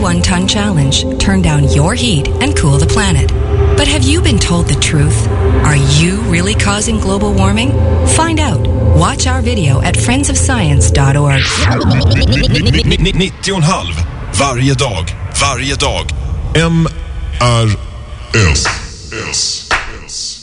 one-ton challenge, turn down your heat and cool the planet. But have you been told the truth? Are you really causing global warming? Find out. Watch our video at friendsofscience.org. 90,5 varje dag. MRS.